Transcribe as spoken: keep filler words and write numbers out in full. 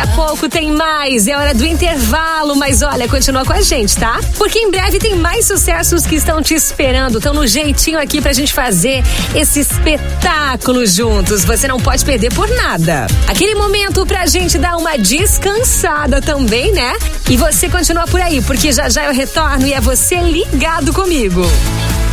a pouco tem mais, é hora do intervalo, mas olha, continua com a gente, tá? Porque em breve tem mais sucessos que estão te esperando, estão no jeitinho aqui pra gente fazer esse espetáculo juntos, você não pode perder por nada. Aquele momento pra gente dar uma descansada também, né? E você continua por aí, porque já já eu retorno e é você ligado comigo.